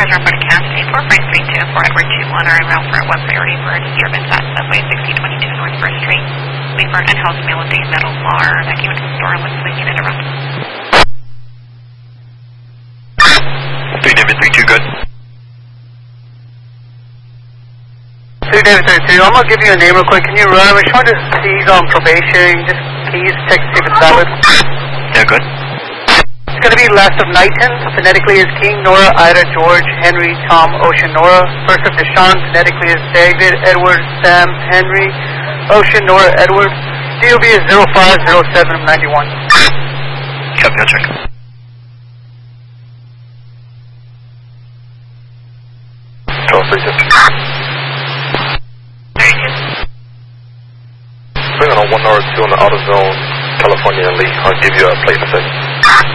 cars are reported cast 8453 for Edward 21 are en route for what priority for Dearborn at subway 6022 North 1st Street. Weaver and House Mail and Day Metal are backing into the store and what's leaking it around. 3 David 32, good. 3 David 32, I'm gonna give you a name real quick. Can you run? I'm trying to see he's on probation. Just can you check to see if it's valid? Yeah, good. It's gonna be last of Knighton. Phonetically is King, Nora, Ida, George, Henry, Tom, Ocean, Nora. First of Deshaun. Phonetically is David, Edward, Sam, Henry, Ocean, Nora, Edward. DOB is 050791. Copy, I'll check. Bring on 1 or 2 on the outer zone, California and Lee. I'll give you a plate in a second.